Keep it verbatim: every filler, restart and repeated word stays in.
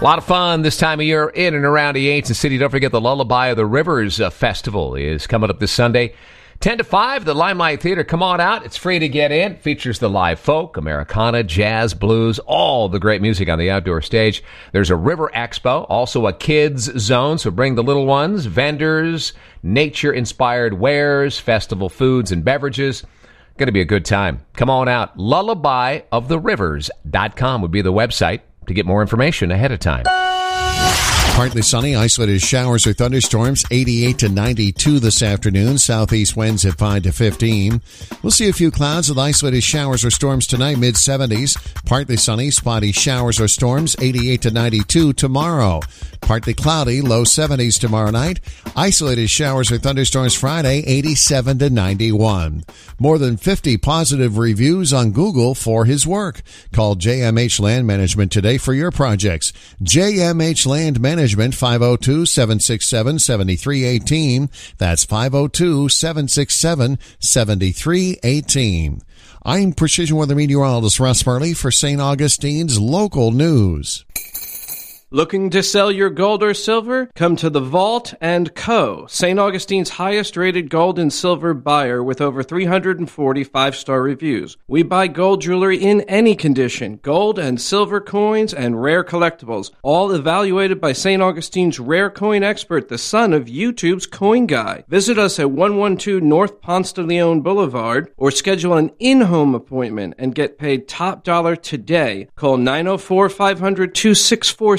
A lot of fun this time of year in and around the Ancient City. Don't forget the Lullaby of the Rivers uh, Festival is coming up this Sunday. ten to five, the Limelight Theater. Come on out. It's free to get in. Features the live folk, Americana, jazz, blues, all the great music on the outdoor stage. There's a river expo, also a kids zone, so bring the little ones, vendors, nature-inspired wares, festival foods and beverages. Going to be a good time. Come on out. lullaby of the rivers dot com would be the website to get more information ahead of time. Partly sunny, isolated showers or thunderstorms, eighty-eight to ninety-two this afternoon. Southeast winds at five to fifteen. We'll see a few clouds with isolated showers or storms tonight, mid seventies. Partly sunny, spotty showers or storms, eighty-eight to ninety-two tomorrow. Partly cloudy, low seventies tomorrow night. Isolated showers or thunderstorms Friday, eighty-seven to ninety-one. More than fifty positive reviews on Google for his work. Call J M H Land Management today for your projects. J M H Land Management, five oh two, seven six seven, seven three one eight. That's five oh two, seven six seven, seven three one eight. I'm Precision Weather Meteorologist Russ Farley for Saint Augustine's local news. Looking to sell your gold or silver? Come to the Vault and Co., Saint Augustine's highest-rated gold and silver buyer with over three hundred forty five-star reviews. We buy gold jewelry in any condition, gold and silver coins and rare collectibles, all evaluated by Saint Augustine's rare coin expert, the son of YouTube's Coin Guy. Visit us at one twelve North Ponce de Leon Boulevard or schedule an in-home appointment and get paid top dollar today. Call nine oh four, five hundred, two six four